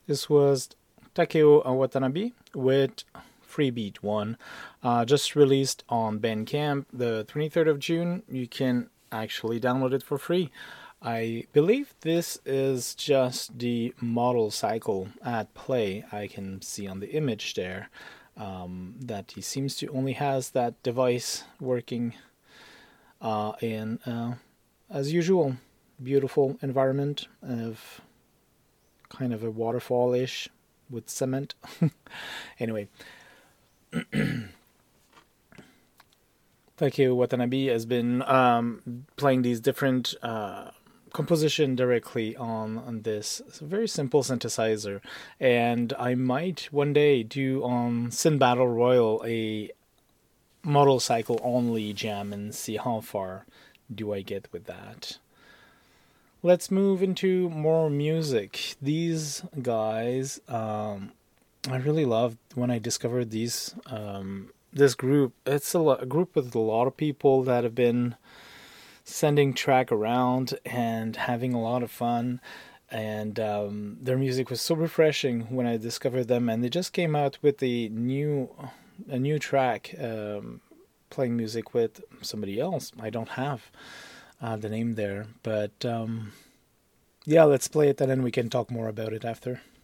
This was Takeo Watanabe with Freebeat 1, just released on Bandcamp the 23rd of June. You can actually download it for free. I believe this is just the model cycle at play. I can see on the image there that he seems to only has that device working in, as usual, beautiful environment of kind of a waterfall-ish with cement. Anyway, Takeo Watanabe has been playing these different composition directly on this very simple synthesizer, and I might one day do on Sin Battle Royal a model cycle only jam and see how far do I get with that. Let's move into more music. These guys, I really loved when I discovered this group. It's a group with a lot of people that have been sending track around and having a lot of fun. And their music was so refreshing when I discovered them. And they just came out with a new track, playing music with somebody else. I don't have the name there, but yeah, let's play it and then we can talk more about it after.